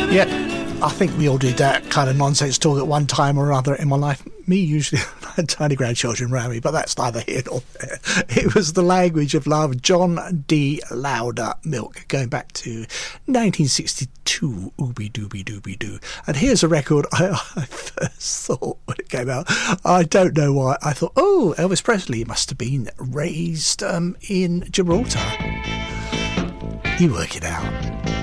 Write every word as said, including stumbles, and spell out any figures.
Yeah, I think we all did that kind of nonsense talk at one time or other in my life. Me, usually, I had tiny grandchildren around me, but that's neither here nor there. It was The Language of Love, John D. Loudermilk, going back to nineteen sixty-two, ooby dooby dooby doo. And here's a record I, I first thought when it came out. I don't know why. I thought, oh, Elvis Presley must have been raised um, in Gibraltar. You work it out.